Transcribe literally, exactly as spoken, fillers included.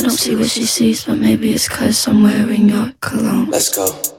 don't see what she sees, but maybe it's cause I'm wearing your cologne. Let's go.